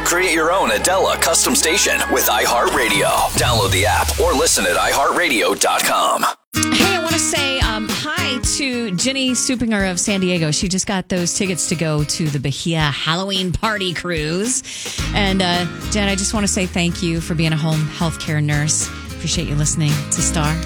Create your own Adela custom station with iHeartRadio. Download the app or listen at iHeartRadio.com. Hey, I want to say hi to Jenny Supinger of San Diego. She just got those tickets to go to the Bahia Halloween party cruise. And Jen, I just want to say thank you for being a home healthcare nurse. Appreciate you listening to Star.